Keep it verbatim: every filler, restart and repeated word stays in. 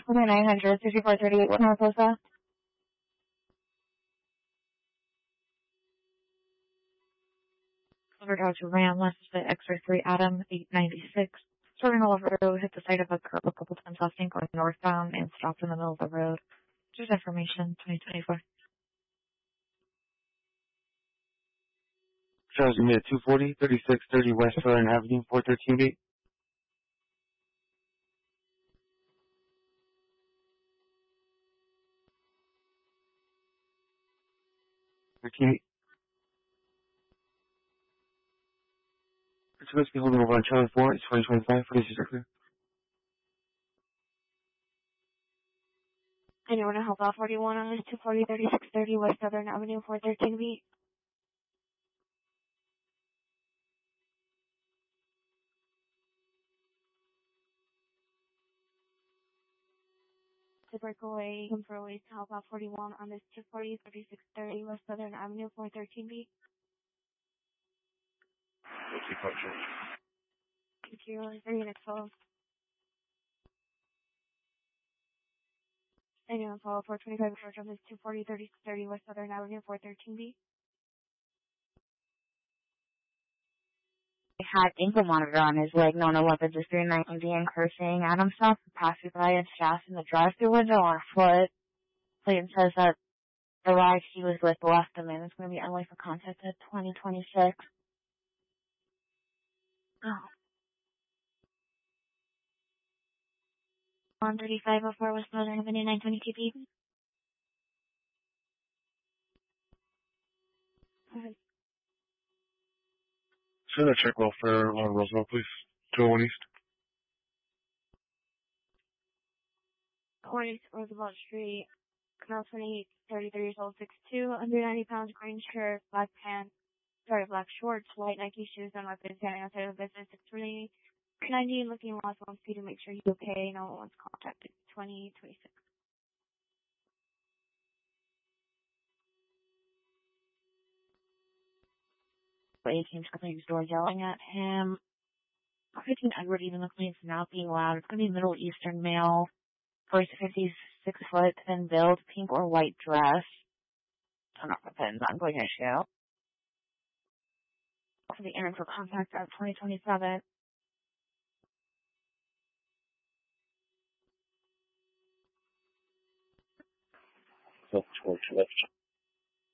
nine hundred, sixty-four thirty-eight, what Mariposa? Over out to Ram, left the X-ray three Adam, eight ninety-six. Starting all over the road, hit the side of a curb a couple times off St. going northbound and stopped in the middle of the road. Just information, twenty twenty-four. Charles, you made two forty, thirty-six thirty West Southern Avenue, four thirteen beat. thirteen. It's supposed to be holding over on Charlie four, it's twenty twenty-five, forty-six are clear. Anyone to help out forty-one on this two forty, thirty-six thirty West Southern Avenue, four thirteen beat? To break away, come for ways to help out forty-one on this two forty, thirty-six thirty West Southern Avenue, four thirteen beat? Thank you, three units full. Anyone follow four twenty-five approach on this two forty, thirty-six thirty West Southern Avenue, four thirteen B? He had ankle monitor on his leg, known to weapons is three ninety and cursing at himself, passing by and shafts in the drive-thru window on foot. Clayton says that the ride he was with left him, and it's going to be only for contact at twenty twenty-six. Oh. one thirty-five oh four West Southern Avenue, nine twenty T P. Okay. Send that check welfare on Roosevelt, please. two oh one East. Cornish, Roosevelt Street, Canal twenty-eight, thirty-three years old, six two, under ninety pounds, green shirt, black pants, sorry, black shorts, white Nike shoes, and weapons, standing outside of the business, six twenty, ninety, looking lost on speed to make sure he's okay, no one's contacted, twenty twenty-six. But he came to Clayton's door yelling at him. fifteen Edward, even though Clayton's not being loud, it's going to be Middle Eastern male, first fifty-six foot, thin build, pink or white dress. I'm not going to I'm going to show. For the errand for contact at twenty twenty-seven. So, towards left.